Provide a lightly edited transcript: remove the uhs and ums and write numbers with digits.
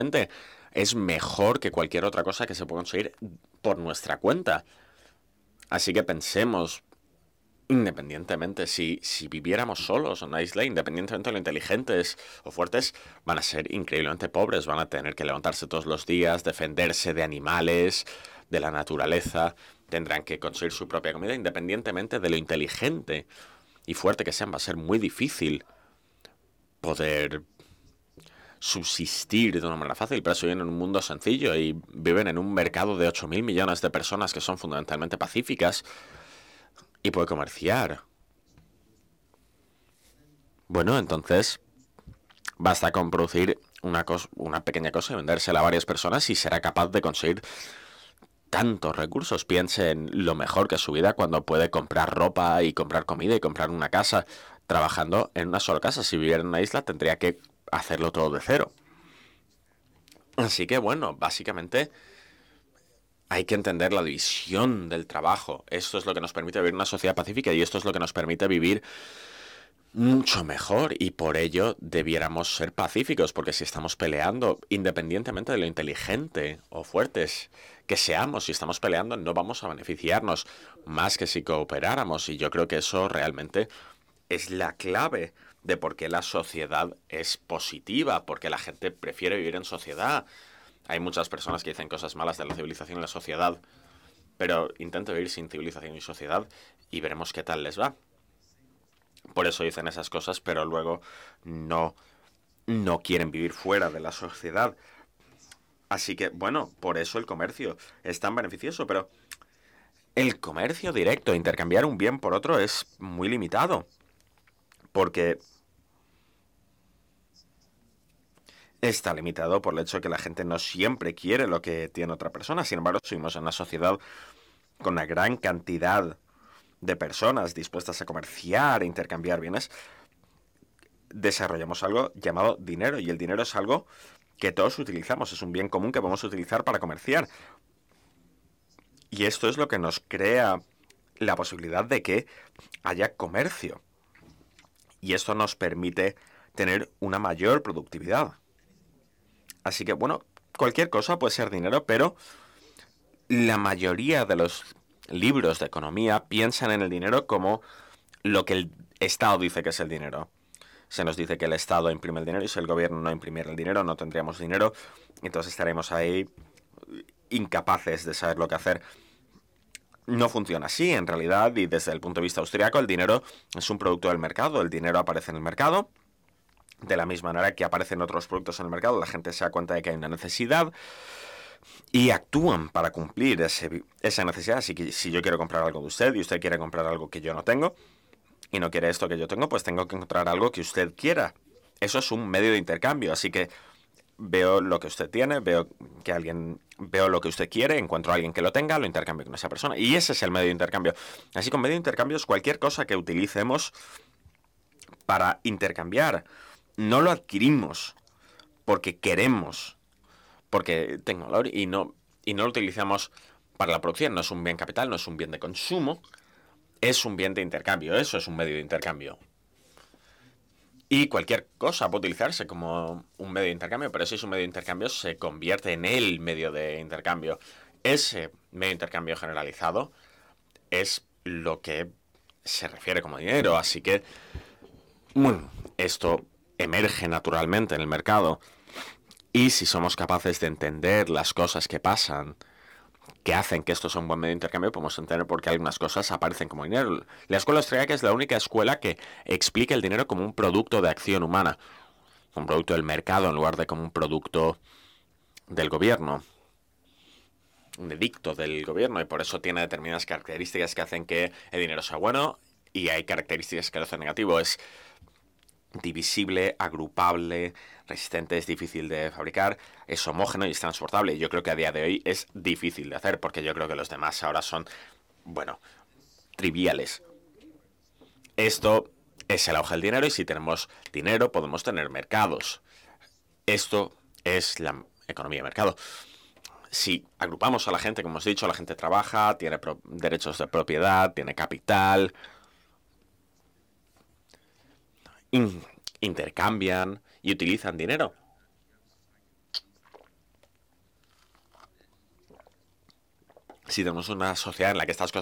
es mejor que cualquier otra cosa que se pueda conseguir por nuestra cuenta. Así que pensemos, independientemente, si viviéramos solos en una isla, independientemente de lo inteligentes o fuertes, van a ser increíblemente pobres, van a tener que levantarse todos los días, defenderse de animales, de la naturaleza, tendrán que conseguir su propia comida, independientemente de lo inteligente y fuerte que sean, va a ser muy difícil poder subsistir de una manera fácil, pero eso viven en un mundo sencillo y viven en un mercado de 8.000 millones de personas que son fundamentalmente pacíficas y puede comerciar. Bueno, entonces basta con producir una pequeña cosa y vendérsela a varias personas y será capaz de conseguir tantos recursos. Piense en lo mejor que es su vida cuando puede comprar ropa y comprar comida y comprar una casa trabajando en una sola casa. Si viviera en una isla tendría que hacerlo todo de cero. Así que bueno, básicamente hay que entender la división del trabajo. Esto es lo que nos permite vivir en una sociedad pacífica y esto es lo que nos permite vivir mucho mejor y por ello debiéramos ser pacíficos, porque si estamos peleando, independientemente de lo inteligente o fuertes que seamos, si estamos peleando no vamos a beneficiarnos más que si cooperáramos y yo creo que eso realmente es la clave de por qué la sociedad es positiva, porque la gente prefiere vivir en sociedad. Hay muchas personas que dicen cosas malas de la civilización y la sociedad, pero intento vivir sin civilización y sociedad y veremos qué tal les va. Por eso dicen esas cosas, pero luego no, no quieren vivir fuera de la sociedad. Así que, bueno, por eso el comercio es tan beneficioso, pero el comercio directo, intercambiar un bien por otro, es muy limitado. Porque está limitado por el hecho de que la gente no siempre quiere lo que tiene otra persona. Sin embargo, seguimos en una sociedad con una gran cantidad de personas dispuestas a comerciar e intercambiar bienes. Desarrollamos algo llamado dinero y el dinero es algo que todos utilizamos, es un bien común que podemos utilizar para comerciar. Y esto es lo que nos crea la posibilidad de que haya comercio. Y esto nos permite tener una mayor productividad. Así que, bueno, cualquier cosa puede ser dinero, pero la mayoría de los libros de economía piensan en el dinero como lo que el Estado dice que es el dinero. Se nos dice que el Estado imprime el dinero y si el gobierno no imprimiera el dinero no tendríamos dinero. Entonces estaremos ahí incapaces de saber lo que hacer. No funciona así, en realidad, y desde el punto de vista austriaco, el dinero es un producto del mercado. El dinero aparece en el mercado. De la misma manera que aparecen otros productos en el mercado, la gente se da cuenta de que hay una necesidad y actúan para cumplir esa necesidad. Así que si yo quiero comprar algo de usted y usted quiere comprar algo que yo no tengo y no quiere esto que yo tengo, pues tengo que encontrar algo que usted quiera. Eso es un medio de intercambio, así que veo lo que usted tiene, veo lo que usted quiere, encuentro a alguien que lo tenga, lo intercambio con esa persona. Y ese es el medio de intercambio. Así que un medio de intercambio es cualquier cosa que utilicemos para intercambiar. No lo adquirimos porque queremos, porque tengo valor y no lo utilizamos para la producción. No es un bien capital, no es un bien de consumo, es un bien de intercambio. Eso es un medio de intercambio. Y cualquier cosa puede utilizarse como un medio de intercambio, pero si es un medio de intercambio se convierte en el medio de intercambio. Ese medio de intercambio generalizado es lo que se refiere como dinero, así que, bueno, esto emerge naturalmente en el mercado y si somos capaces de entender las cosas que pasan, que hacen que esto sea un buen medio de intercambio, podemos entender por qué algunas cosas aparecen como dinero. La escuela austríaca es la única escuela que explica el dinero como un producto de acción humana, un producto del mercado en lugar de como un producto del gobierno, un edicto del gobierno, y por eso tiene determinadas características que hacen que el dinero sea bueno y hay características que lo hacen negativo. Es divisible, agrupable, resistente, es difícil de fabricar, es homógeno y es transportable. Yo creo que a día de hoy es difícil de hacer porque yo creo que los demás ahora son, bueno, triviales. Esto es el auge del dinero y si tenemos dinero podemos tener mercados. Esto es la economía de mercado. Si agrupamos a la gente, como os he dicho, la gente trabaja, tiene derechos de propiedad, tiene capital, intercambian y utilizan dinero. si tenemos una sociedad en la que estas cosas